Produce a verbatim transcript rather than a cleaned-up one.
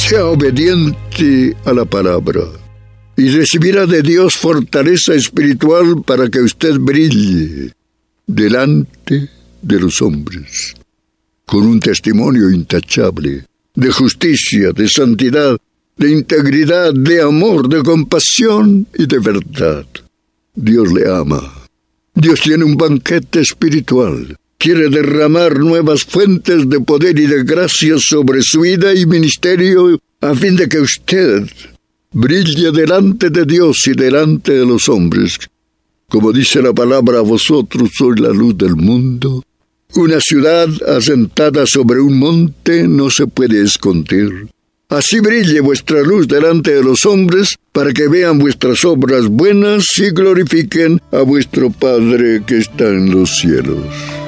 sea obediente a la palabra y recibirá de Dios fortaleza espiritual para que usted brille delante de los hombres, con un testimonio intachable de justicia, de santidad, de integridad, de amor, de compasión y de verdad. Dios le ama. Dios tiene un banquete espiritual. Quiere derramar nuevas fuentes de poder y de gracia sobre su vida y ministerio a fin de que usted brille delante de Dios y delante de los hombres. Como dice la palabra, vosotros sois la luz del mundo. Una ciudad asentada sobre un monte no se puede esconder. Así brille vuestra luz delante de los hombres, para que vean vuestras obras buenas y glorifiquen a vuestro Padre que está en los cielos.